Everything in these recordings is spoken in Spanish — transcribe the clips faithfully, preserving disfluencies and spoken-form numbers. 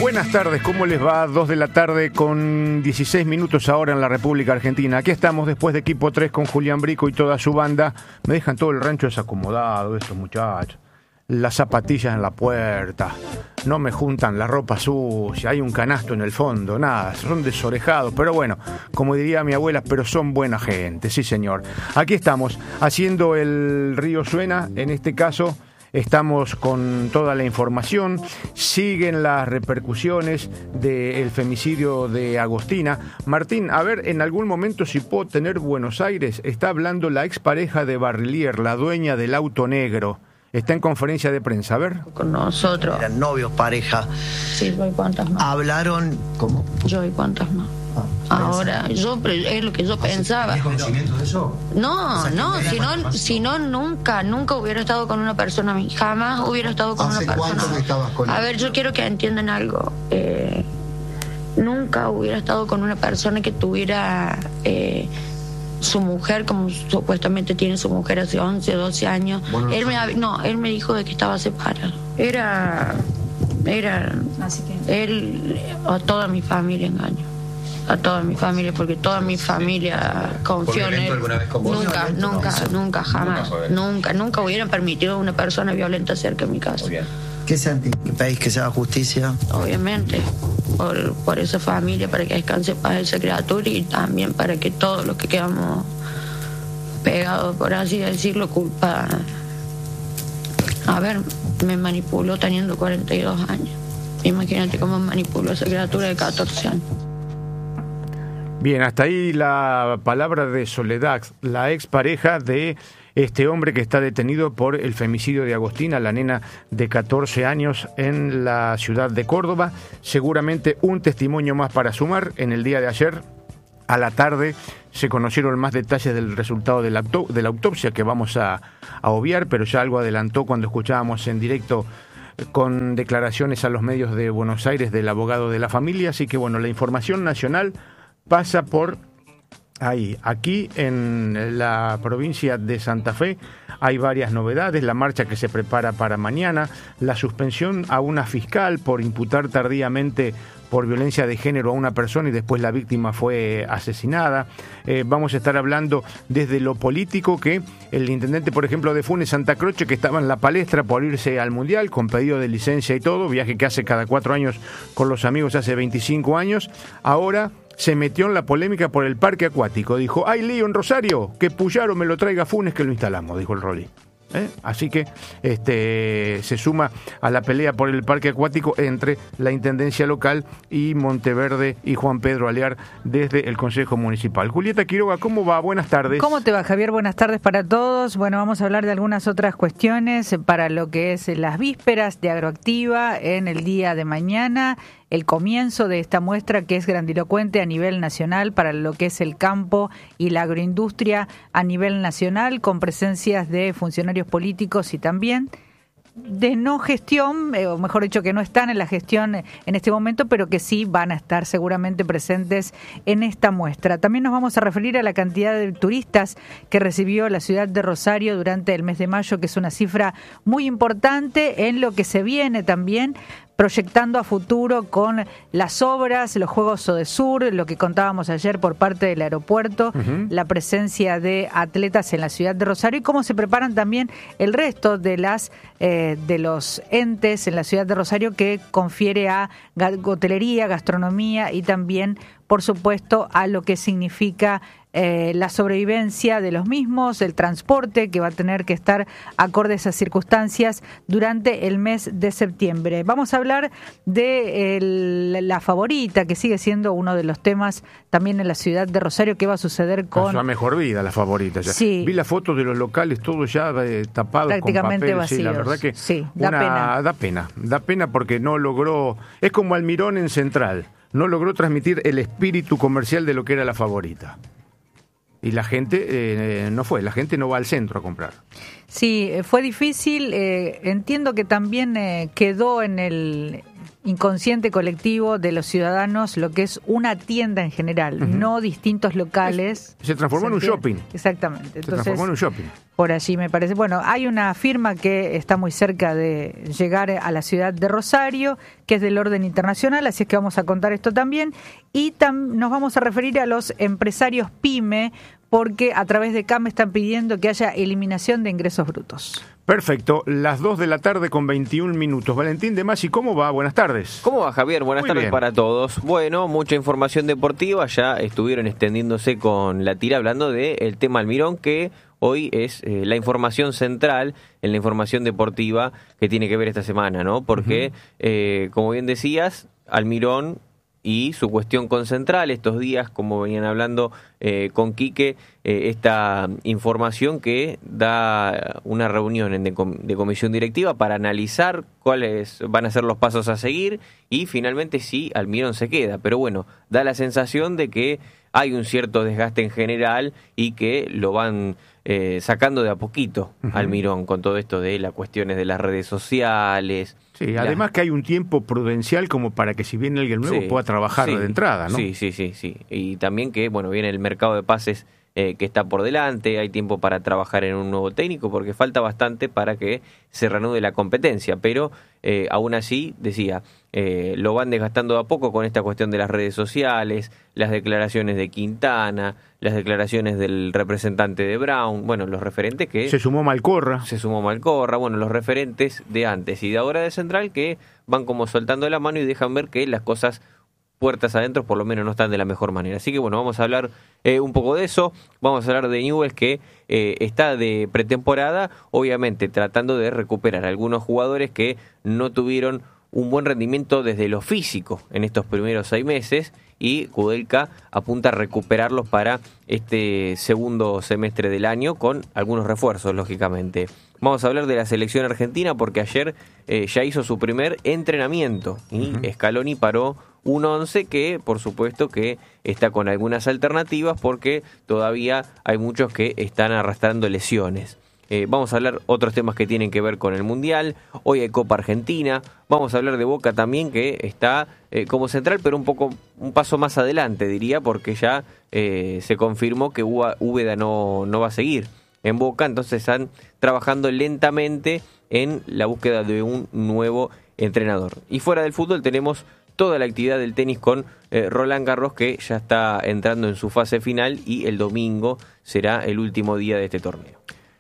Buenas tardes, ¿cómo les va? Dos de la tarde con dieciséis minutos ahora en la República Argentina. Aquí estamos después de Equipo tres con Julián Brico y toda su banda. Me dejan todo el rancho desacomodado estos muchachos. Las zapatillas en la puerta, no me juntan la ropa sucia, hay un canasto en el fondo, nada, son desorejados, pero bueno, como diría mi abuela, pero son buena gente, sí señor. Aquí estamos, haciendo el río suena, en este caso estamos con toda la información, siguen las repercusiones del femicidio de Agostina. Martín, a ver, en algún momento si puedo tener Buenos Aires, está hablando la expareja de Barrilier, la dueña del auto negro. Está en conferencia de prensa, a ver. Con nosotros. Eran novios, pareja. Sí, yo y cuántas más. Hablaron, ¿cómo? Yo y cuántas más. Ah, Ahora, yo es lo que yo pensaba. ¿Tienes conocimiento de eso? No, O sea, no, ¿que si no, más? si no, nunca, nunca hubiera estado con una persona, jamás hubiera estado con una ¿Hace persona. cuánto que estabas con A él? ver, yo quiero que entiendan algo. Eh, nunca hubiera estado con una persona que tuviera eh, su mujer, como supuestamente tiene su mujer hace once, doce años. Bueno, él me, hab- no, él me dijo de que estaba separado. Era, era, Así que él, a toda mi familia engañó. A toda mi familia, porque toda mi familia confió en violento él. alguna vez con vos? Nunca, ¿Violento? nunca, No. nunca, jamás. Nunca fue. Nunca, nunca hubieran permitido a una persona violenta cerca de mi casa. Muy bien. ¿Qué sentís? ¿Que pedís que se haga justicia? Obviamente, por, por esa familia, para que descanse en paz esa criatura y también para que todos los que quedamos pegados, por así decirlo, culpa. A ver, me manipuló teniendo cuarenta y dos años. Imagínate cómo manipuló a esa criatura de catorce años. Bien, hasta ahí la palabra de Soledad, la expareja de este hombre que está detenido por el femicidio de Agostina, la nena de catorce años en la ciudad de Córdoba. Seguramente un testimonio más para sumar. En el día de ayer, a la tarde, se conocieron más detalles del resultado de la, auto- de la autopsia que vamos a, a obviar, pero ya algo adelantó cuando escuchábamos en directo con declaraciones a los medios de Buenos Aires del abogado de la familia. Así que bueno, la información nacional pasa por ahí. Aquí en la provincia de Santa Fe hay varias novedades, la marcha que se prepara para mañana, la suspensión a una fiscal por imputar tardíamente por violencia de género a una persona y después la víctima fue asesinada. Eh, vamos a estar hablando desde lo político que el intendente, por ejemplo, de Funes, Santa Croce, que estaba en la palestra por irse al Mundial con pedido de licencia y todo, viaje que hace cada cuatro años con los amigos hace veinticinco años, ahora se metió en la polémica por el parque acuático. Dijo, hay lío en Rosario, que Puyaro me lo traiga Funes que lo instalamos, dijo el Rolly. ¿Eh? Así que este se suma a la pelea por el parque acuático entre la Intendencia Local y Monteverde y Juan Pedro Alear desde el Consejo Municipal. Julieta Quiroga, ¿cómo va? Buenas tardes. ¿cómo te va, Javier? Buenas tardes para todos. Bueno, vamos a hablar de algunas otras cuestiones para lo que es las vísperas de Agroactiva en el día de mañana, el comienzo de esta muestra que es grandilocuente a nivel nacional para lo que es el campo y la agroindustria a nivel nacional, con presencias de funcionarios políticos y también de no gestión, eh, o mejor dicho, que no están en la gestión en este momento, pero que sí van a estar seguramente presentes en esta muestra. También nos vamos a referir a la cantidad de turistas que recibió la ciudad de Rosario durante el mes de mayo, que es una cifra muy importante en lo que se viene también proyectando a futuro con las obras, los Juegos Odesur, lo que contábamos ayer por parte del aeropuerto, uh-huh. la presencia de atletas en la ciudad de Rosario y cómo se preparan también el resto de las eh, de los entes en la ciudad de Rosario que confiere a hotelería, gastronomía y también, por supuesto, a lo que significa Eh, la sobrevivencia de los mismos, el transporte que va a tener que estar acorde a esas circunstancias durante el mes de septiembre. Vamos a hablar de el, la favorita, que sigue siendo uno de los temas también en la ciudad de Rosario. ¿Qué va a suceder con...? Pasó a mejor vida la favorita. Ya. Sí. Vi las fotos de los locales, todos ya eh, tapados prácticamente con papel. vacíos. Sí, la verdad que sí, da una, pena. Da pena, da pena porque no logró... Es como Almirón en Central. No logró transmitir el espíritu comercial de lo que era la favorita. Y la gente eh, no fue, la gente no va al centro a comprar. Sí, fue difícil. Eh, entiendo que también eh, quedó en el inconsciente colectivo de los ciudadanos lo que es una tienda en general, uh-huh. no distintos locales. Se transformó en un shopping. Exactamente. Se Entonces, transformó en un shopping. Por allí me parece. Bueno, hay una firma que está muy cerca de llegar a la ciudad de Rosario, que es del orden internacional, así es que vamos a contar esto también. Y tam- nos vamos a referir a los empresarios PYME, porque a través de C A M están pidiendo que haya eliminación de ingresos brutos. Perfecto, las dos de la tarde con veintiún minutos. Valentín de Masi, ¿cómo va? Buenas tardes. ¿Cómo va, Javier? Buenas Muy tardes bien. para todos. Bueno, mucha información deportiva, ya estuvieron extendiéndose con la tira hablando del tema Almirón, que hoy es eh, la información central en la información deportiva que tiene que ver esta semana, ¿no? Porque, uh-huh. eh, como bien decías, Almirón y su cuestión con Central, estos días, como venían hablando eh, con Quique, eh, esta información que da una reunión en de, com- de comisión directiva para analizar cuáles van a ser los pasos a seguir y finalmente si Almirón se queda. Pero bueno, da la sensación de que hay un cierto desgaste en general y que lo van eh, sacando de a poquito uh-huh. Almirón con todo esto de las cuestiones de las redes sociales. Sí, la... además que hay un tiempo prudencial como para que si viene alguien nuevo sí, pueda trabajar sí, de entrada, ¿no? Sí, sí, sí, sí. Y también que, bueno, viene el mercado de pases eh, que está por delante, hay tiempo para trabajar en un nuevo técnico porque falta bastante para que se reanude la competencia, pero eh, aún así, decía, eh, lo van desgastando de a poco con esta cuestión de las redes sociales, las declaraciones de Quintana, las declaraciones del representante de Brown, bueno, los referentes que... Se sumó Malcorra. Se sumó Malcorra, bueno, los referentes de antes y de ahora de Central que van como soltando la mano y dejan ver que las cosas puertas adentro por lo menos no están de la mejor manera. Así que bueno, vamos a hablar eh, un poco de eso, vamos a hablar de Newell's que eh, está de pretemporada, obviamente tratando de recuperar a algunos jugadores que no tuvieron un buen rendimiento desde lo físico en estos primeros seis meses y Kudelka apunta a recuperarlos para este segundo semestre del año con algunos refuerzos, lógicamente. Vamos a hablar de la selección argentina porque ayer eh, ya hizo su primer entrenamiento y uh-huh. Scaloni paró un once que, por supuesto, que está con algunas alternativas porque todavía hay muchos que están arrastrando lesiones. Eh, vamos a hablar otros temas que tienen que ver con el Mundial. Hoy hay Copa Argentina. Vamos a hablar de Boca también, que está eh, como central, pero un poco un paso más adelante, diría, porque ya eh, se confirmó que Úbeda no, no va a seguir en Boca. Entonces están trabajando lentamente en la búsqueda de un nuevo entrenador. Y fuera del fútbol tenemos toda la actividad del tenis con eh, Roland Garros, que ya está entrando en su fase final y el domingo será el último día de este torneo.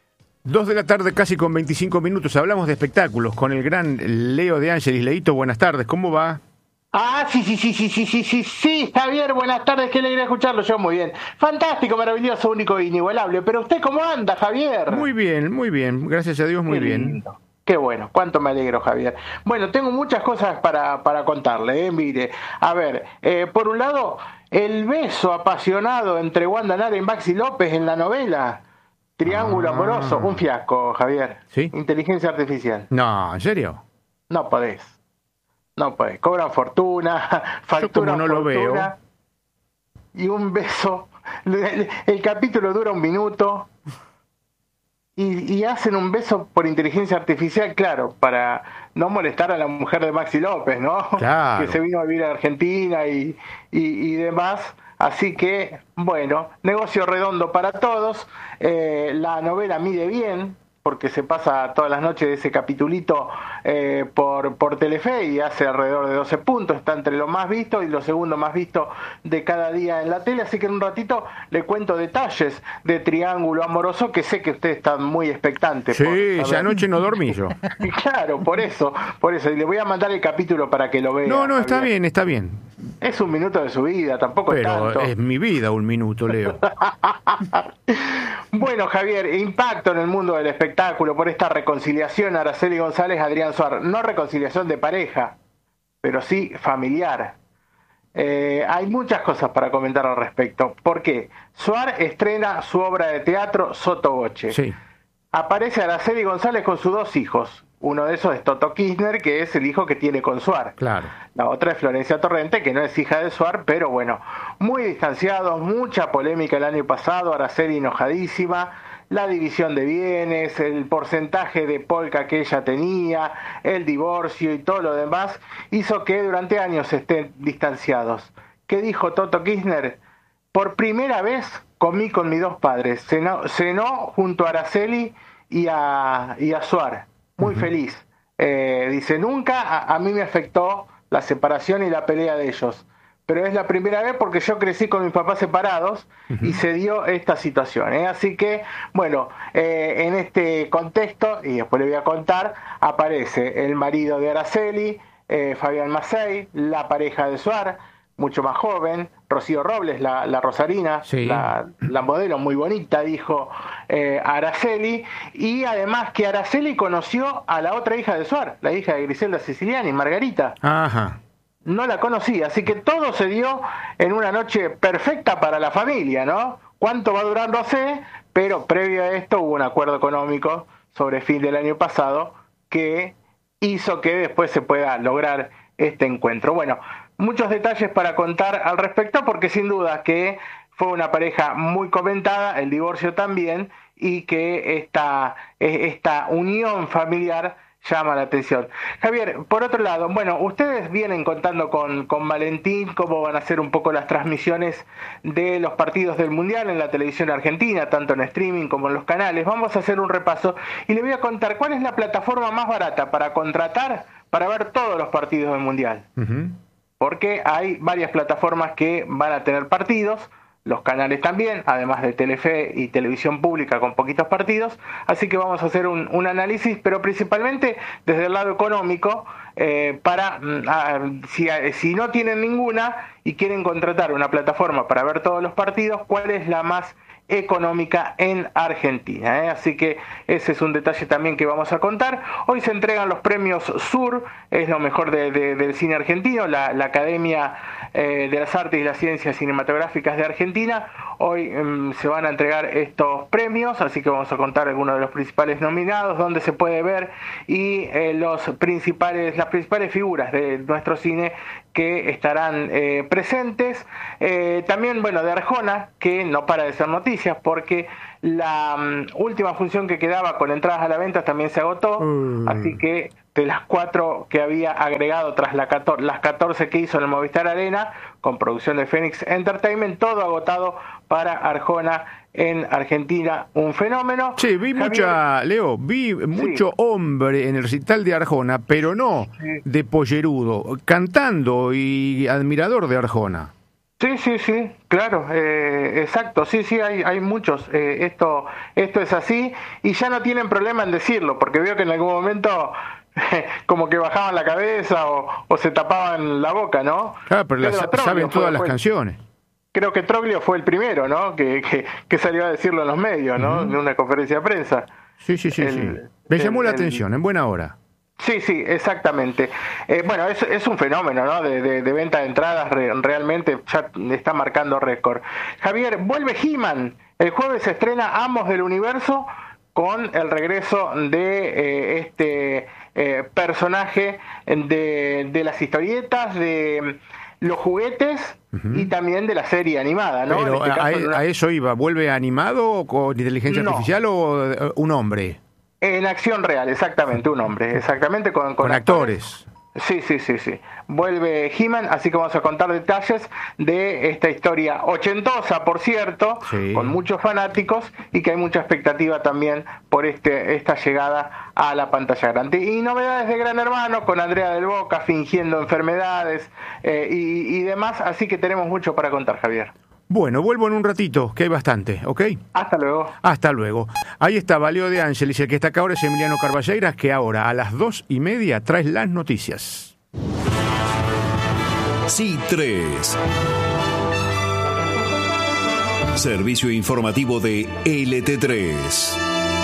Dos de la tarde, casi con veinticinco minutos. Hablamos de espectáculos con el gran Leo de Ángelis. Leito, buenas tardes, ¿cómo va? Ah, sí, sí, sí, sí, sí, sí, sí, sí, Javier, buenas tardes, qué alegría escucharlo, yo muy bien. Fantástico, maravilloso, único e inigualable. Pero usted, ¿cómo anda, Javier? Muy bien, muy bien, gracias a Dios, muy qué bien. Lindo. Qué bueno, cuánto me alegro, Javier. Bueno, tengo muchas cosas para, para contarle, ¿eh? Mire, a ver, eh, por un lado, el beso apasionado entre Wanda Nara y Maxi López en la novela Triángulo ah. Amoroso, un fiasco, Javier. ¿Sí? Inteligencia artificial. No, ¿en serio? No podés. No podés. Cobran fortuna, facturan no lo fortuna. Veo. Y un beso. El, el capítulo dura un minuto. Y, y hacen un beso por inteligencia artificial, claro, para no molestar a la mujer de Maxi López, ¿no? Claro. Que se vino a vivir a Argentina y, y, y demás. Así que, bueno, negocio redondo para todos. Eh, la novela mide bien, porque se pasa todas las noches de ese capitulito eh, por, por Telefe y hace alrededor de doce puntos, está entre lo más visto y lo segundo más visto de cada día en la tele, así que en un ratito le cuento detalles de Triángulo Amoroso, que sé que usted está muy expectante. Sí, ya anoche no dormí yo. Claro, por eso, por eso, y le voy a mandar el capítulo para que lo vea. No, no, está Javier. bien, está bien. Es un minuto de su vida, tampoco Pero es tanto. es mi vida un minuto, Leo. Bueno, Javier, impacto en el mundo del espectáculo por esta reconciliación Araceli González-Adrián Suar. No reconciliación de pareja, pero sí familiar. Eh, hay muchas cosas para comentar al respecto. ¿Por qué? Suar estrena su obra de teatro Sotoboche. Sí. Aparece Araceli González con sus dos hijos. Uno de esos es Toto Kirchner, que es el hijo que tiene con Suar. Claro. La otra es Florencia Torrente, que no es hija de Suar, pero bueno, muy distanciados, mucha polémica el año pasado, Araceli enojadísima, la división de bienes, el porcentaje de polca que ella tenía, el divorcio y todo lo demás, hizo que durante años estén distanciados. ¿Qué dijo Toto Kirchner? Por primera vez comí con mis dos padres, cenó, cenó junto a Araceli y a, y a Suar, muy uh-huh. feliz. Eh, dice, nunca a, a mí me afectó la separación y la pelea de ellos, pero es la primera vez porque yo crecí con mis papás separados uh-huh. y se dio esta situación, ¿eh? Así que, bueno, eh, en este contexto, y después le voy a contar, aparece el marido de Araceli, eh, Fabián Macei, la pareja de Suar, mucho más joven, Rocío Robles, la, la rosarina, sí. la, la modelo muy bonita, dijo eh, Araceli, y además que Araceli conoció a la otra hija de Suar, la hija de Griselda Siciliani, Margarita. Ajá. No la conocía, así que todo se dio en una noche perfecta para la familia, ¿no? ¿Cuánto va a durar? No sé, pero previo a esto hubo un acuerdo económico sobre fin del año pasado que hizo que después se pueda lograr este encuentro. Bueno, muchos detalles para contar al respecto, porque sin duda que fue una pareja muy comentada, el divorcio también, y que esta, esta unión familiar llama la atención. Javier, por otro lado, bueno, ustedes vienen contando con, con Valentín cómo van a ser un poco las transmisiones de los partidos del Mundial en la televisión argentina, tanto en streaming como en los canales. Vamos a hacer un repaso y le voy a contar cuál es la plataforma más barata para contratar para ver todos los partidos del Mundial. Uh-huh. Porque hay varias plataformas que van a tener partidos, los canales también, además de Telefe y televisión pública con poquitos partidos, así que vamos a hacer un, un análisis, pero principalmente desde el lado económico, eh, para a, si, si no tienen ninguna y quieren contratar una plataforma para ver todos los partidos, ¿cuál es la más económica en Argentina? ¿eh? Así que ese es un detalle también que vamos a contar. Hoy se entregan los premios Sur, es lo mejor de, de, del cine argentino, la, la Academia eh, de las Artes y las Ciencias Cinematográficas de Argentina. Hoy eh, se van a entregar estos premios, así que vamos a contar algunos de los principales nominados, dónde se puede ver y eh, los principales, las principales figuras de nuestro cine que estarán eh, presentes. Eh, también, bueno, de Arjona, que no para de ser noticias, porque la um, última función que quedaba con entradas a la venta también se agotó, mm. así que de las cuatro que había agregado tras la catorce, las catorce que hizo en el Movistar Arena, con producción de Phoenix Entertainment, todo agotado para Arjona en Argentina, un fenómeno. Sí, vi Javier, mucha, Leo, vi mucho sí. hombre en el recital de Arjona, pero no sí. de pollerudo, cantando y admirador de Arjona. Sí, sí, sí, claro, eh, exacto, sí, sí, hay, hay muchos, eh, esto, esto es así, y ya no tienen problema en decirlo, porque veo que en algún momento como que bajaban la cabeza o, o se tapaban la boca, ¿no? Claro, pero las, saben todas las fue, canciones. Creo que Troglio fue el primero, ¿no? Que, que, que salió a decirlo en los medios, ¿no? Uh-huh. En una conferencia de prensa. Sí, sí, sí, el, sí. Me el, llamó la el, atención, en buena hora. Sí, sí, exactamente. Eh, bueno, es, es un fenómeno, ¿no? De, de, de venta de entradas, re, realmente ya está marcando récord. Javier, vuelve He-Man. El jueves se estrena Amos del Universo con el regreso de eh, este eh, personaje de, de las historietas, de los juguetes uh-huh. y también de la serie animada, ¿no? Pero en este a, caso, a, a eso iba, ¿vuelve animado con inteligencia no. artificial o un hombre? En acción real, exactamente, un hombre, exactamente, con, con, con actores. actores. Sí, sí, sí, sí. Vuelve He-Man, así que vamos a contar detalles de esta historia ochentosa, por cierto, sí. con muchos fanáticos y que hay mucha expectativa también por este esta llegada a la pantalla grande. Y novedades de Gran Hermano con Andrea del Boca fingiendo enfermedades eh, y, y demás, así que tenemos mucho para contar, Javier. Bueno, vuelvo en un ratito, que hay bastante, ¿ok? Hasta luego. Hasta luego. Ahí está Valeo de Ángeles, y el que está acá ahora es Emiliano Carballeiras, que ahora a las dos y media trae las noticias. C tres. Servicio informativo de L T tres.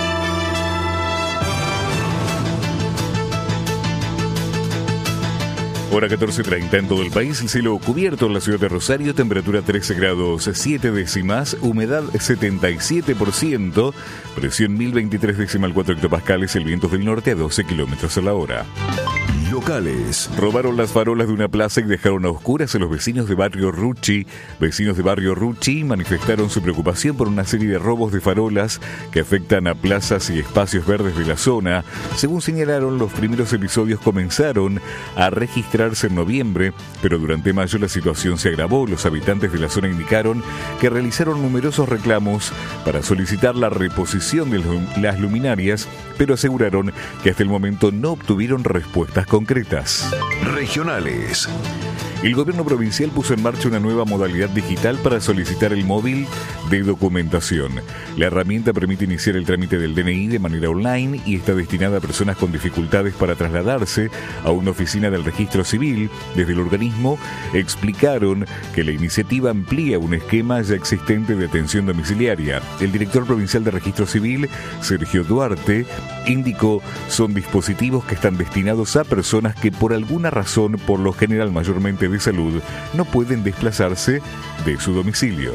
Hora catorce treinta en todo el país, el cielo cubierto en la ciudad de Rosario, temperatura trece grados siete décimas, humedad setenta y siete por ciento, presión mil veintitrés decimal cuatro hectopascales, el viento del norte a doce kilómetros a la hora. Locales. Robaron las farolas de una plaza y dejaron a oscuras a los vecinos de Barrio Rucci. Vecinos de Barrio Rucci manifestaron su preocupación por una serie de robos de farolas que afectan a plazas y espacios verdes de la zona. Según señalaron, los primeros episodios comenzaron a registrarse en noviembre, pero durante mayo la situación se agravó. Los habitantes de la zona indicaron que realizaron numerosos reclamos para solicitar la reposición de las luminarias, pero aseguraron que hasta el momento no obtuvieron respuestas concretas. Regionales. El gobierno provincial puso en marcha una nueva modalidad digital para solicitar el móvil de documentación. La herramienta permite iniciar el trámite del D N I de manera online y está destinada a personas con dificultades para trasladarse a una oficina del registro civil. Desde el organismo explicaron que la iniciativa amplía un esquema ya existente de atención domiciliaria. El director provincial de registro civil, Sergio Duarte, indicó son dispositivos que están destinados a personas que por alguna razón, por lo general mayormente de salud, no pueden desplazarse de su domicilio.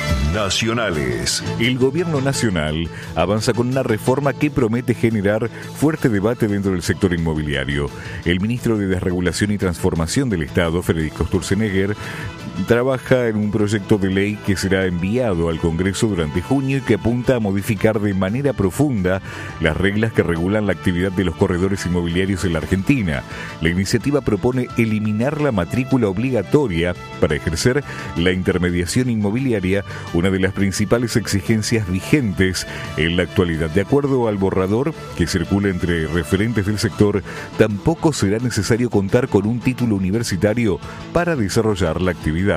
Nacionales. El gobierno nacional avanza con una reforma que promete generar fuerte debate dentro del sector inmobiliario. El ministro de Desregulación y Transformación del Estado, Federico Sturzenegger, trabaja en un proyecto de ley que será enviado al Congreso durante junio y que apunta a modificar de manera profunda las reglas que regulan la actividad de los corredores inmobiliarios en la Argentina. La iniciativa propone eliminar la matrícula obligatoria para ejercer la intermediación inmobiliaria, una de las principales exigencias vigentes en la actualidad. De acuerdo al borrador que circula entre referentes del sector, tampoco será necesario contar con un título universitario para desarrollar la actividad.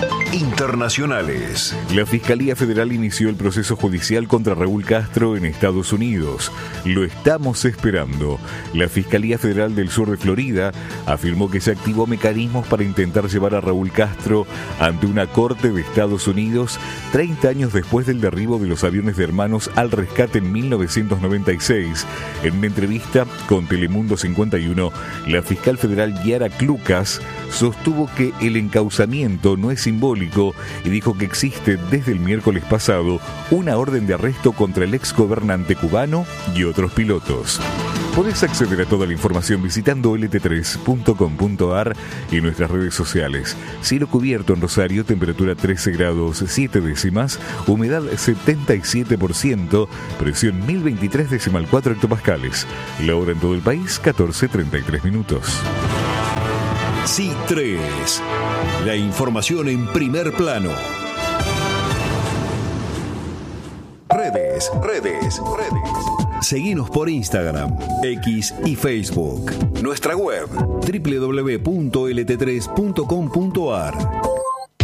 Internacionales. La Fiscalía Federal inició el proceso judicial contra Raúl Castro en Estados Unidos. Lo estamos esperando. La Fiscalía Federal del Sur de Florida afirmó que se activó mecanismos para intentar llevar a Raúl Castro ante una corte de Estados Unidos treinta años después del derribo de los aviones de Hermanos al Rescate en mil novecientos noventa y seis. En una entrevista con Telemundo cincuenta y uno, la fiscal federal Yara Clucas sostuvo que el encauzamiento no es simbólico y dijo que existe desde el miércoles pasado una orden de arresto contra el exgobernante cubano y otros pilotos. Podés acceder a toda la información visitando L T tres punto com punto a r y nuestras redes sociales. Cielo cubierto en Rosario, temperatura trece grados siete décimas, humedad setenta y siete por ciento, presión mil veintitrés decimal cuatro hectopascales. La hora en todo el país, catorce treinta y tres minutos. C tres. La información en primer plano. Redes, redes, redes. Seguinos por Instagram, X y Facebook. Nuestra web, doble u doble u doble u punto l t tres punto com punto a r.